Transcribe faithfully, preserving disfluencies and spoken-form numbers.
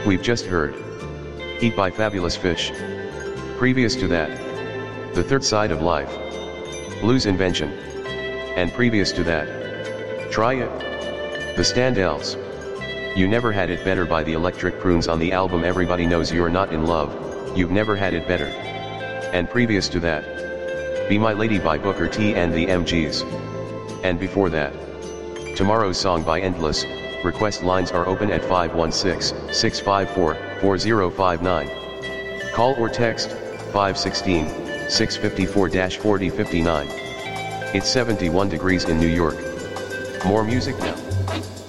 We've just heard Heat by Fabulous Fish. Previous to that, The Third Side of Life, Blues Invention. And previous to that, Try It, The Standells, You Never Had It Better by the Electric Prunes on the album Everybody Knows You're Not in Love, You've Never Had It Better. And previous to that, Be My Lady by Booker T and the M Gs. And before that, Tomorrow's Song by Endless. Request lines are open at five one six, six five four, four zero five nine. Call or text five one six, six five four, four zero five nine. It's seventy-one degrees in New York. More music now.